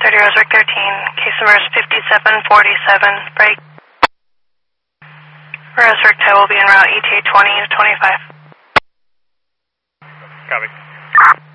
Radio Roswick 13, case number is 5747, break. Roswick 10 will be en route ETA 20 to 25. Copy.